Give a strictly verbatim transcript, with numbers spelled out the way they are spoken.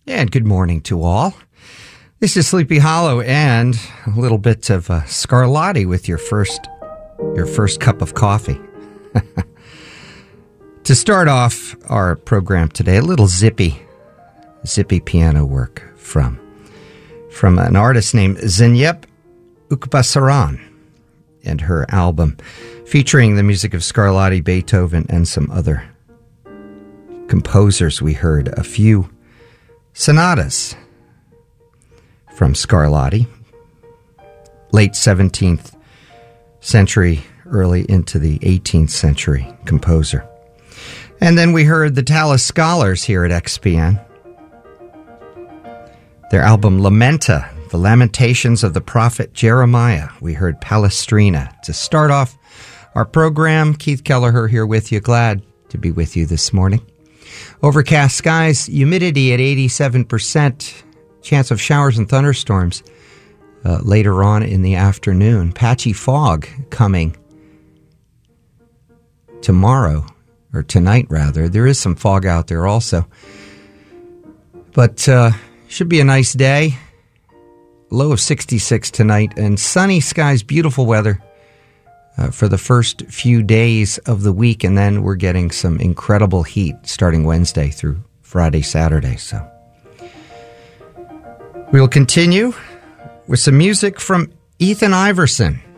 And good morning to all. This is Sleepy Hollow and a little bit of uh, Scarlatti with your first your first cup of coffee. To start off our program today, a little zippy, zippy piano work from, from an artist named Zeynep Ukbasaran and her album featuring the music of Scarlatti, Beethoven, and some other composers. We heard a few sonatas from Scarlatti, late seventeenth century, early into the eighteenth century composer. And then we heard the Tallis Scholars here at X P N. Their album Lamenta, The Lamentations of the Prophet Jeremiah. We heard Palestrina. To start off our program, Keith Kelleher here with you. Glad to be with you this morning. Overcast skies, humidity at eighty-seven percent, chance of showers and thunderstorms uh, later on in the afternoon. Patchy fog coming tomorrow, or tonight rather. There is some fog out there also. But uh, should be a nice day. Low of sixty-six tonight, and sunny skies, beautiful weather uh, for the first few days of the week, and then we're getting some incredible heat starting Wednesday through Friday, Saturday. So we'll continue with some music from Ethan Iverson.